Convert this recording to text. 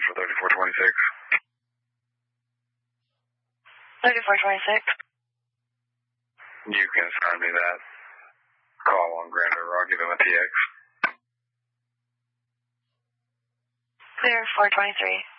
for 3426. 3426. You can assign me that. Call on Grand River, I'll give him a TX. Clear 423.